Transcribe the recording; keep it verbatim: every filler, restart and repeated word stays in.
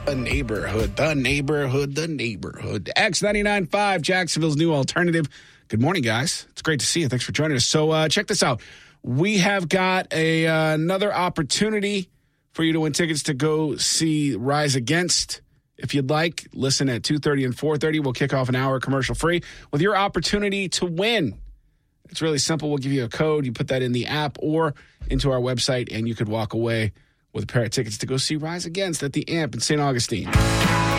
The neighborhood, the neighborhood, the neighborhood. X ninety-nine point five, Jacksonville's new alternative. Good morning, guys. It's great to see you. Thanks for joining us. So uh, check this out. We have got a uh, another opportunity for you to win tickets to go see Rise Against. If you'd like, listen at two thirty and four thirty. We'll kick off an hour commercial free with your opportunity to win. It's really simple. We'll give you a code. You put that in the app or into our website, and you could walk away with a pair of tickets to go see Rise Against at the Amp in Saint Augustine.